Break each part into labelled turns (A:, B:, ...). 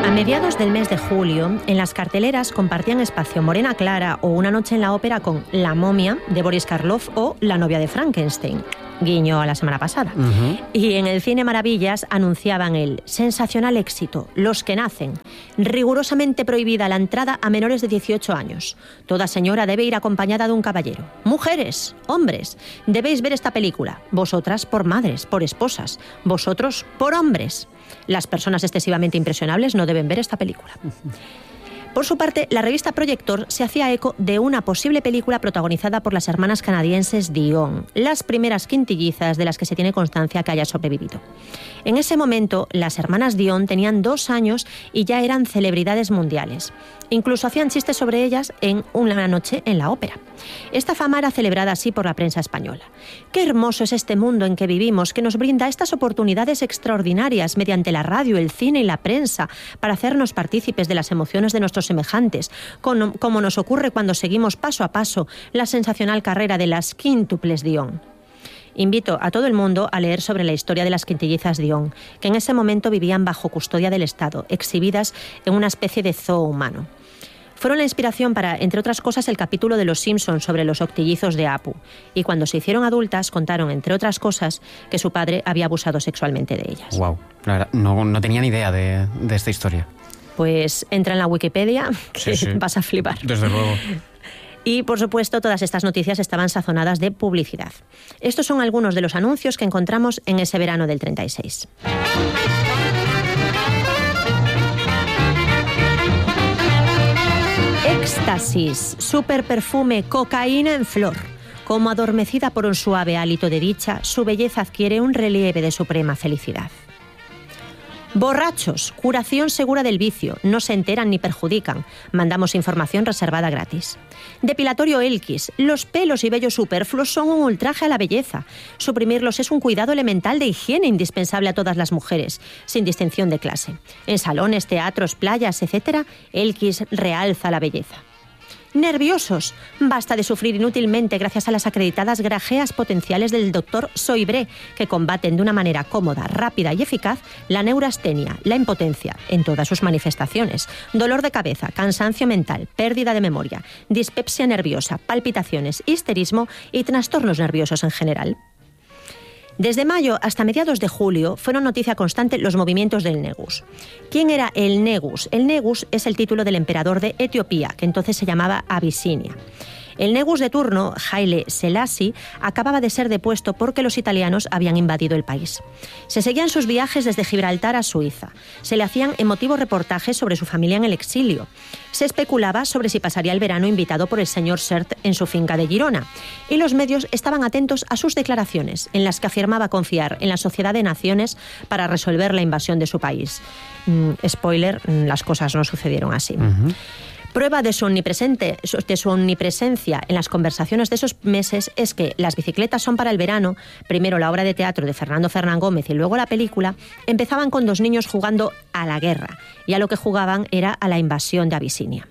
A: A mediados del mes de julio, en las carteleras compartían espacio Morena Clara o Una noche en la ópera con La momia, de Boris Karloff, o La novia de Frankenstein, guiño a la semana pasada. Y en el Cine Maravillas anunciaban el sensacional éxito, Los que nacen, rigurosamente prohibida la entrada a menores de 18 años. Toda señora debe ir acompañada de un caballero. Mujeres, hombres, debéis ver esta película. Vosotras por madres, por esposas, vosotros por hombres. Las personas excesivamente impresionables no deben ver esta película. Por su parte, la revista Proyector se hacía eco de una posible película protagonizada por las hermanas canadienses Dion, las primeras quintillizas de las que se tiene constancia que haya sobrevivido. En ese momento, las hermanas Dion tenían 2 años y ya eran celebridades mundiales. Incluso hacían chistes sobre ellas en Una noche en la ópera. Esta fama era celebrada así por la prensa española. Qué hermoso es este mundo en que vivimos, que nos brinda estas oportunidades extraordinarias mediante la radio, el cine y la prensa para hacernos partícipes de las emociones de nuestros semejantes, como nos ocurre cuando seguimos paso a paso la sensacional carrera de las quíntuples Dion. Invito a todo el mundo a leer sobre la historia de las quintillizas Dion, que en ese momento vivían bajo custodia del Estado, exhibidas en una especie de zoo humano. Fueron la inspiración para, entre otras cosas, el capítulo de Los Simpson sobre los octillizos de Apu. Y cuando se hicieron adultas, contaron, entre otras cosas, que su padre había abusado sexualmente de ellas.
B: Wow, no tenía ni idea de esta historia.
A: Pues entra en la Wikipedia, que
B: sí.
A: Vas a flipar.
B: Desde luego.
A: Y, por supuesto, todas estas noticias estaban sazonadas de publicidad. Estos son algunos de los anuncios que encontramos en ese verano del 36. Éxtasis, super perfume, cocaína en flor. Como adormecida por un suave hálito de dicha, su belleza adquiere un relieve de suprema felicidad. Borrachos, curación segura del vicio, no se enteran ni perjudican. Mandamos información reservada gratis. Depilatorio Elkis, los pelos y vellos superfluos son un ultraje a la belleza. Suprimirlos es un cuidado elemental de higiene indispensable a todas las mujeres, sin distinción de clase. En salones, teatros, playas, etc., Elkis realza la belleza. Nerviosos. Basta de sufrir inútilmente gracias a las acreditadas grajeas potenciales del Dr. Soibré, que combaten de una manera cómoda, rápida y eficaz la neurastenia, la impotencia, en todas sus manifestaciones, dolor de cabeza, cansancio mental, pérdida de memoria, dispepsia nerviosa, palpitaciones, histerismo y trastornos nerviosos en general. Desde mayo hasta mediados de julio fueron noticia constante los movimientos del Negus. ¿Quién era el Negus? El Negus es el título del emperador de Etiopía, que entonces se llamaba Abisinia. El Negus de turno, Haile Selassie, acababa de ser depuesto porque los italianos habían invadido el país. Se seguían sus viajes desde Gibraltar a Suiza. Se le hacían emotivos reportajes sobre su familia en el exilio. Se especulaba sobre si pasaría el verano invitado por el señor Sert en su finca de Girona. Y los medios estaban atentos a sus declaraciones, en las que afirmaba confiar en la Sociedad de Naciones para resolver la invasión de su país. Spoiler, las cosas no sucedieron así. Prueba de su omnipresencia en las conversaciones de esos meses es que Las bicicletas son para el verano, primero la obra de teatro de Fernando Fernán Gómez y luego la película, empezaban con 2 niños jugando a la guerra, y a lo que jugaban era a la invasión de Abisinia.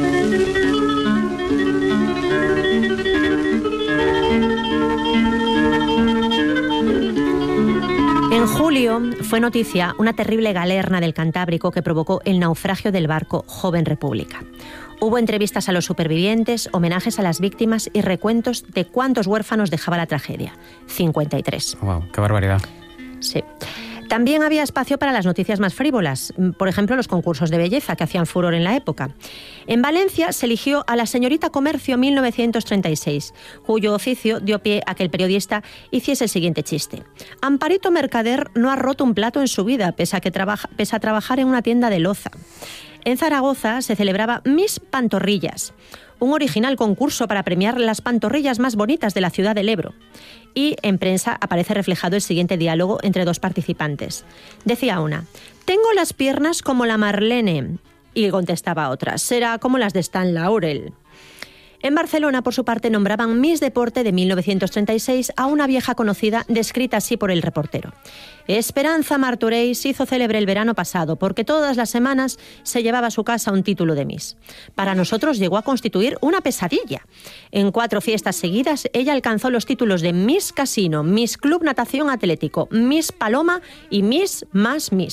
A: En julio fue noticia una terrible galerna del Cantábrico que provocó el naufragio del barco Joven República. Hubo entrevistas a los supervivientes, homenajes a las víctimas y recuentos de cuántos huérfanos dejaba la tragedia. 53.
B: ¡Wow! ¡Qué barbaridad!
A: Sí. También había espacio para las noticias más frívolas, por ejemplo, los concursos de belleza que hacían furor en la época. En Valencia se eligió a la señorita Comercio 1936, cuyo oficio dio pie a que el periodista hiciese el siguiente chiste. Amparito Mercader no ha roto un plato en su vida, pese a trabajar en una tienda de loza. En Zaragoza se celebraba Miss Pantorrillas, un original concurso para premiar las pantorrillas más bonitas de la ciudad del Ebro. Y en prensa aparece reflejado el siguiente diálogo entre 2 participantes. Decía una: «Tengo las piernas como la Marlene». Y contestaba otra: «Será como las de Stan Laurel». En Barcelona, por su parte, nombraban Miss Deporte de 1936 a una vieja conocida, descrita así por el reportero. Esperanza Martorell se hizo célebre el verano pasado porque todas las semanas se llevaba a su casa un título de Miss. Para nosotros llegó a constituir una pesadilla. En 4 fiestas seguidas, ella alcanzó los títulos de Miss Casino, Miss Club Natación Atlético, Miss Paloma y Miss más Miss.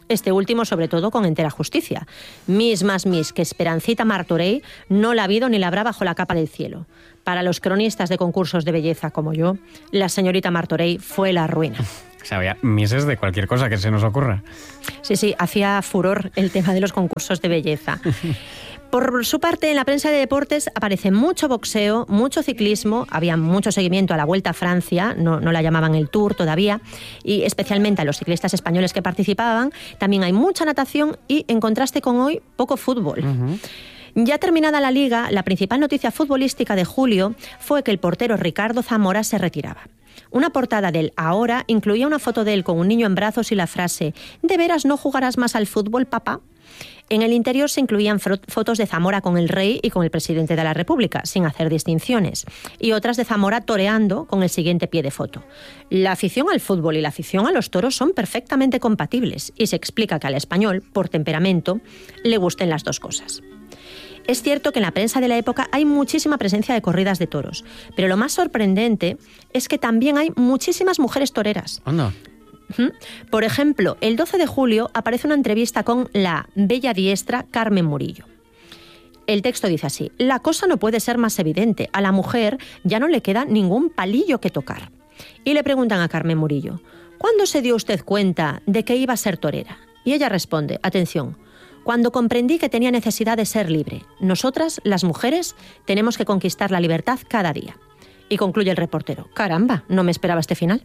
A: Este último, sobre todo, con entera justicia. Miss más Miss que Esperancita Martorell no la ha habido ni la habrá bajo la capa del cielo. Para los cronistas de concursos de belleza como yo, la señorita Martorell fue la ruina.
B: O sea, había misses de cualquier cosa que se nos ocurra.
A: Sí, hacía furor el tema de los concursos de belleza. Por su parte, en la prensa de deportes aparece mucho boxeo, mucho ciclismo, había mucho seguimiento a la Vuelta a Francia, no la llamaban el Tour todavía, y especialmente a los ciclistas españoles que participaban. También hay mucha natación y, en contraste con hoy, poco fútbol. Uh-huh. Ya terminada la Liga, la principal noticia futbolística de julio fue que el portero Ricardo Zamora se retiraba. Una portada del Ahora incluía una foto de él con un niño en brazos y la frase «¿De veras no jugarás más al fútbol, papá?». En el interior se incluían fotos de Zamora con el rey y con el presidente de la República, sin hacer distinciones, y otras de Zamora toreando con el siguiente pie de foto. La afición al fútbol y la afición a los toros son perfectamente compatibles y se explica que al español, por temperamento, le gusten las dos cosas. Es cierto que en la prensa de la época hay muchísima presencia de corridas de toros, pero lo más sorprendente es que también hay muchísimas mujeres toreras.
B: Anda.
A: Por ejemplo, el 12 de julio aparece una entrevista con la bella diestra Carmen Murillo. El texto dice así: la cosa no puede ser más evidente, a la mujer ya no le queda ningún palillo que tocar. Y le preguntan a Carmen Murillo: ¿cuándo se dio usted cuenta de que iba a ser torera? Y ella responde, atención: cuando comprendí que tenía necesidad de ser libre. Nosotras, las mujeres, tenemos que conquistar la libertad cada día. Y concluye el reportero: caramba, no me esperaba este final.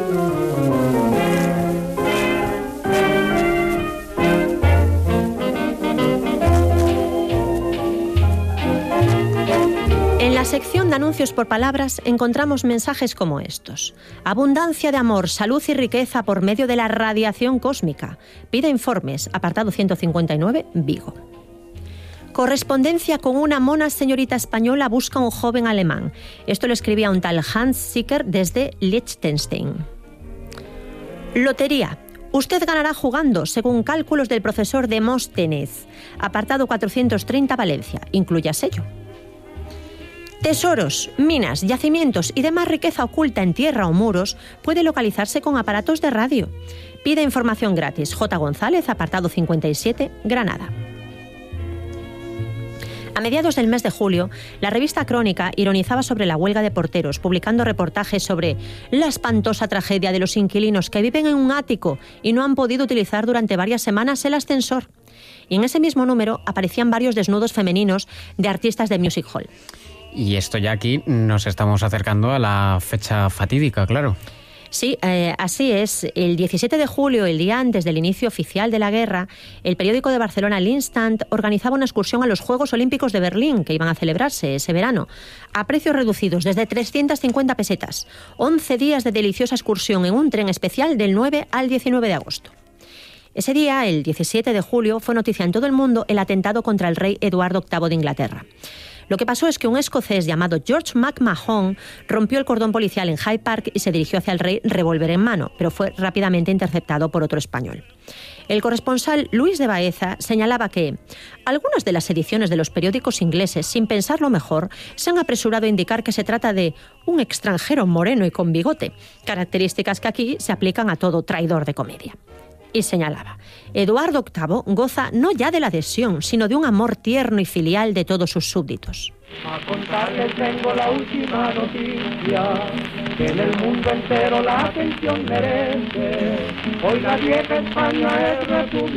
A: En la sección de anuncios por palabras encontramos mensajes como estos: abundancia de amor, salud y riqueza por medio de la radiación cósmica. Pide informes, apartado 159, Vigo. Correspondencia con una mona señorita española busca un joven alemán. Esto lo escribía un tal Hans Sicker desde Liechtenstein. Lotería. Usted ganará jugando, según cálculos del profesor Demóstenes. Apartado 430, Valencia. Incluya sello. Tesoros, minas, yacimientos y demás riqueza oculta en tierra o muros puede localizarse con aparatos de radio. Pide información gratis. J. González, apartado 57, Granada. A mediados del mes de julio, la revista Crónica ironizaba sobre la huelga de porteros, publicando reportajes sobre la espantosa tragedia de los inquilinos que viven en un ático y no han podido utilizar durante varias semanas el ascensor. Y en ese mismo número aparecían varios desnudos femeninos de artistas de music hall.
B: Y esto ya aquí nos estamos acercando a la fecha fatídica, claro.
A: Sí, así es. El 17 de julio, el día antes del inicio oficial de la guerra, el periódico de Barcelona L'Instant organizaba una excursión a los Juegos Olímpicos de Berlín, que iban a celebrarse ese verano, a precios reducidos, desde 350 pesetas. 11 días de deliciosa excursión en un tren especial del 9 al 19 de agosto. Ese día, el 17 de julio, fue noticia en todo el mundo el atentado contra el rey Eduardo VIII de Inglaterra. Lo que pasó es que un escocés llamado George McMahon rompió el cordón policial en Hyde Park y se dirigió hacia el rey revólver en mano, pero fue rápidamente interceptado por otro español. El corresponsal Luis de Baeza señalaba que algunas de las ediciones de los periódicos ingleses, sin pensarlo mejor, se han apresurado a indicar que se trata de un extranjero moreno y con bigote, características que aquí se aplican a todo traidor de comedia. Y señalaba: Eduardo VIII goza no ya de la adhesión, sino de un amor tierno y filial de todos sus súbditos.
C: A contarles tengo la última noticia, que en el mundo entero la atención merece. Hoy la vieja España es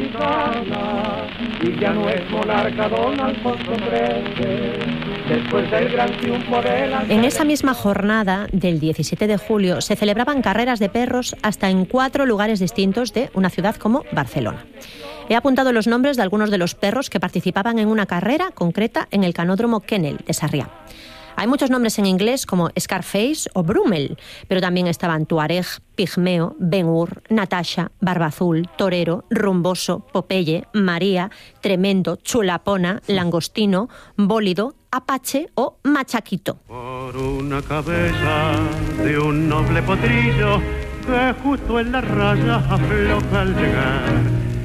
C: republicana y ya no es monarca don Alfonso XIII. Después del gran triunfo de la...
A: En esa misma jornada del 17 de julio se celebraban carreras de perros hasta en 4 lugares distintos de una ciudad como Barcelona. He apuntado los nombres de algunos de los perros que participaban en una carrera concreta en el canódromo Kennel de Sarriá. Hay muchos nombres en inglés como Scarface o Brummel, pero también estaban Tuareg, Pigmeo, Ben-Hur, Natasha, Barbazul, Torero, Rumboso, Popeye, María, Tremendo, Chulapona, Langostino, Bólido, Apache o Machaquito.
C: Por una cabeza de un noble potrillo que justo en la raya afloja al llegar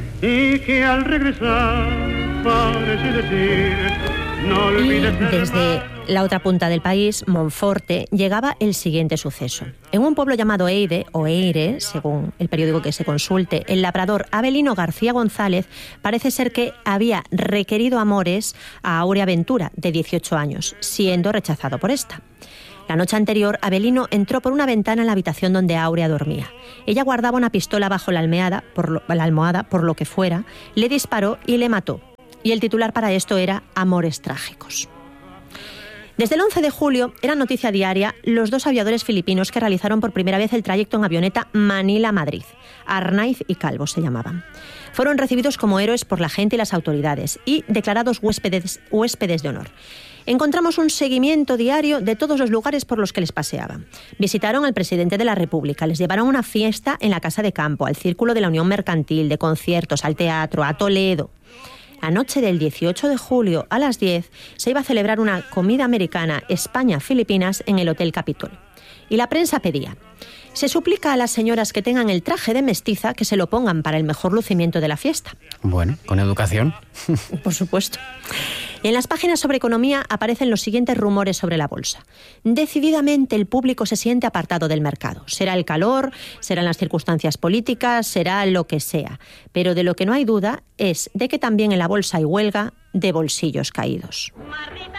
C: y que al regresar parece decir...
A: Y desde la otra punta del país, Monforte, llegaba el siguiente suceso. En un pueblo llamado Eide, o Eire, según el periódico que se consulte, el labrador Avelino García González parece ser que había requerido amores a Aurea Ventura, de 18 años, siendo rechazado por esta. La noche anterior, Avelino entró por una ventana en la habitación donde Aurea dormía. Ella guardaba una pistola bajo la almohada, por lo que fuera, le disparó y le mató. Y el titular para esto era Amores trágicos. Desde el 11 de julio era noticia diaria los 2 aviadores filipinos que realizaron por primera vez el trayecto en avioneta Manila-Madrid. Arnaiz y Calvo se llamaban. Fueron recibidos como héroes por la gente y las autoridades y declarados huéspedes de honor. Encontramos un seguimiento diario de todos los lugares por los que les paseaban. Visitaron al presidente de la República, les llevaron a una fiesta en la Casa de Campo, al Círculo de la Unión Mercantil, de conciertos, al teatro, a Toledo. La noche del 18 de julio a las 10 se iba a celebrar una comida americana España-Filipinas en el Hotel Capitol. Y la prensa pedía: se suplica a las señoras que tengan el traje de mestiza que se lo pongan para el mejor lucimiento de la fiesta.
B: Bueno, con educación.
A: Por supuesto. En las páginas sobre economía aparecen los siguientes rumores sobre la bolsa. Decididamente el público se siente apartado del mercado. Será el calor, serán las circunstancias políticas, será lo que sea. Pero de lo que no hay duda es de que también en la bolsa hay huelga de bolsillos caídos.